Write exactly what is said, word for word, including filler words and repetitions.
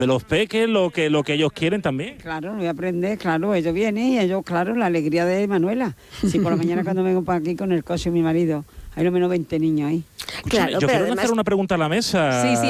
de los peques, lo que lo que ellos quieren también. Claro, voy a aprender, claro, ellos vienen y ellos, claro, la alegría de Manuela. Si por la mañana cuando vengo para aquí con el coche mi marido, hay lo menos veinte niños ahí. Escúchame, Claro, yo pero quiero además- hacer una pregunta a la mesa. Sí, sí,